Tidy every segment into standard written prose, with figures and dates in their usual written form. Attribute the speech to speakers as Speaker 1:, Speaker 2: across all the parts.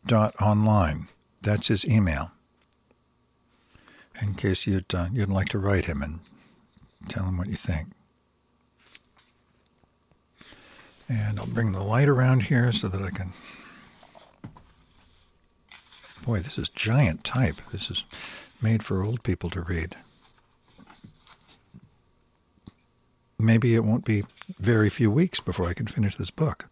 Speaker 1: j.online. That's his email. In case you'd like to write him and tell him what you think. And I'll bring the light around here so that I can... Boy, this is giant type. This is made for old people to read. Maybe it won't be very few weeks before I can finish this book.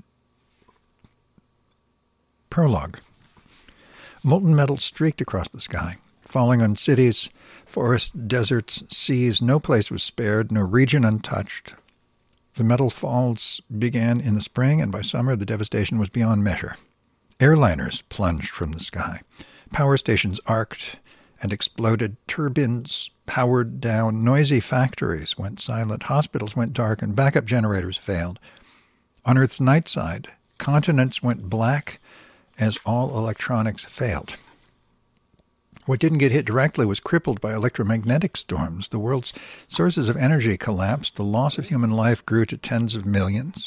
Speaker 1: Prologue. Molten metal streaked across the sky, falling on cities, forests, deserts, seas. No place was spared, no region untouched. The metal falls began in the spring, and by summer the devastation was beyond measure. Airliners plunged from the sky. Power stations arced and exploded. Turbines powered down. Noisy factories went silent. Hospitals went dark, and backup generators failed. On Earth's night side, continents went black as all electronics failed. What didn't get hit directly was crippled by electromagnetic storms. The world's sources of energy collapsed. The loss of human life grew to tens of millions.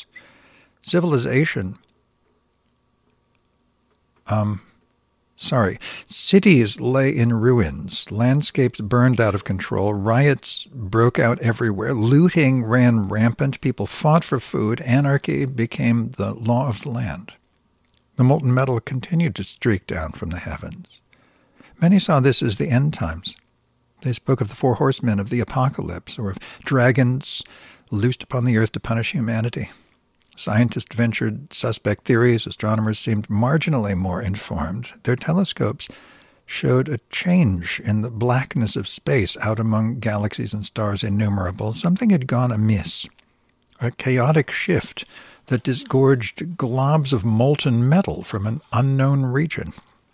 Speaker 1: Cities lay in ruins. Landscapes burned out of control. Riots broke out everywhere. Looting ran rampant. People fought for food. Anarchy became the law of the land. The molten metal continued to streak down from the heavens. Many saw this as the end times. They spoke of the 4 horsemen of the apocalypse, or of dragons loosed upon the earth to punish humanity. Scientists ventured suspect theories. Astronomers seemed marginally more informed. Their telescopes showed a change in the blackness of space out among galaxies and stars innumerable. Something had gone amiss. A chaotic shift that disgorged globs of molten metal from an unknown region.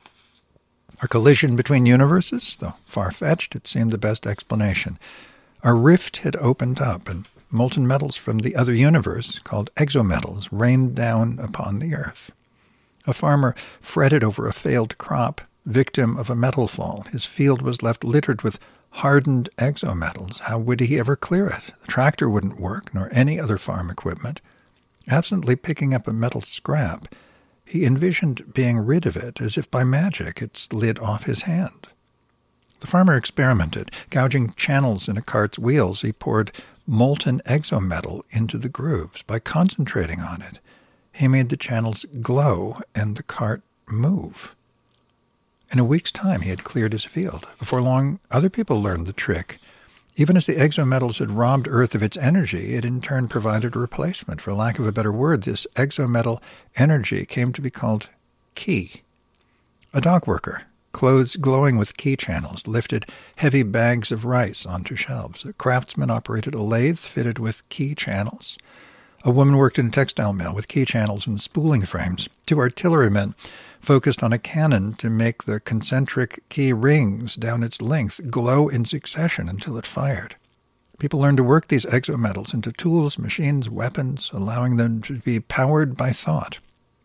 Speaker 1: A collision between universes, though far-fetched, it seemed the best explanation. A rift had opened up, and molten metals from the other universe, called exometals, rained down upon the Earth. A farmer fretted over a failed crop, victim of a metal fall. His field was left littered with hardened exometals. How would he ever clear it? The tractor wouldn't work, nor any other farm equipment. Absently picking up a metal scrap, he envisioned being rid of it as if by magic it slid off his hand. The farmer experimented. Gouging channels in a cart's wheels, he poured molten exometal into the grooves. By concentrating on it, he made the channels glow and the cart move. In a week's time, he had cleared his field. Before long, other people learned the trick. Even as the exometals had robbed Earth of its energy, it in turn provided a replacement. For lack of a better word, this exometal energy came to be called ki. A dock worker, clothes glowing with ki channels, lifted heavy bags of rice onto shelves. A craftsman operated a lathe fitted with ki channels. A woman worked in a textile mill with ki channels and spooling frames. 2 artillerymen focused on a cannon to make the concentric ki rings down its length glow in succession until it fired. People learned to work these exometals into tools, machines, weapons, allowing them to be powered by thought.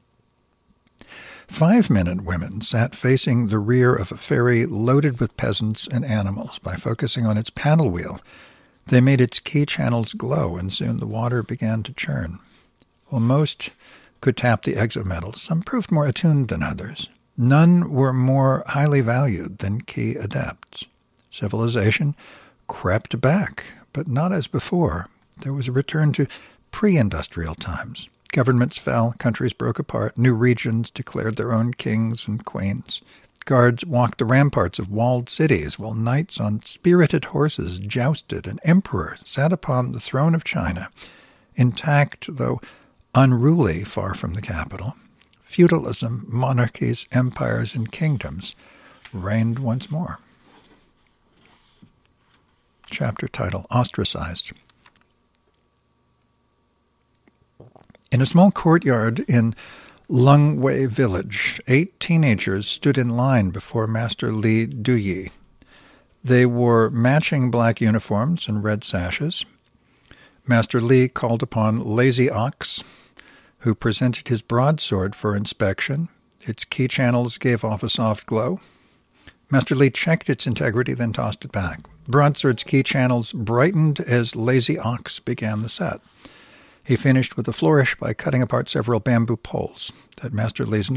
Speaker 1: 5 men and women sat facing the rear of a ferry loaded with peasants and animals. By focusing on its paddle wheel, they made its ki channels glow, and soon the water began to churn. While most could tap the exometals, some proved more attuned than others. None were more highly valued than ki adepts. Civilization crept back, but not as before. There was a return to pre-industrial times. Governments fell, countries broke apart, new regions declared their own kings and queens. Guards walked the ramparts of walled cities, while knights on spirited horses jousted. An emperor sat upon the throne of China, intact though unruly far from the capital. Feudalism, monarchies, empires, and kingdoms reigned once more. Chapter title, Ostracized. In a small courtyard in Lungwei village, 8 teenagers stood in line before Master Li Duyi. They wore matching black uniforms and red sashes. Master Li called upon Lazy Ox, who presented his broadsword for inspection. Its ki channels gave off a soft glow. Master Li checked its integrity, then tossed it back. Broadsword's ki channels brightened as Lazy Ox began the set. He finished with a flourish by cutting apart several bamboo poles. At Master Li's